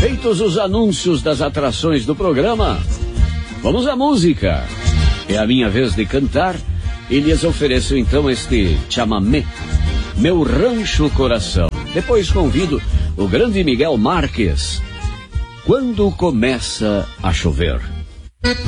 Feitos os anúncios das atrações do programa, vamos à música. É a minha vez de cantar e lhes ofereço então este chamamé, Meu Rancho Coração. Depois convido o grande Miguel Marques, Quando Começa a Chover.